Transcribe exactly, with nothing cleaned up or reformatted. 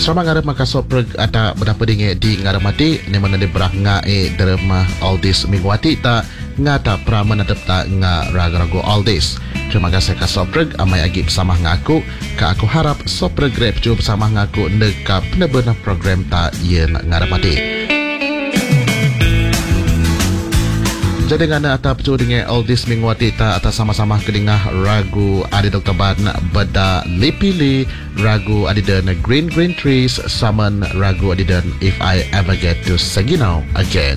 Sama ngarap makasok preg ata berapa dinge di ngarap mati ni mana di berah nga e derma all this mingwati ta ngata praman adap ta nga raga-rago all this. Terima kasih ka sopreg amai agi bersama ngaku ka aku harap sopreg rep ju bersama ngaku neka benar-benar program ta yen ngarap mati. Jadi ngana atap cu dengan all this mingwati ta atas sama-sama kedingah ragu adi Doktor Ban beda lipili ragu adi dan green green trees saman ragu adi dan if I ever get to Saginaw again.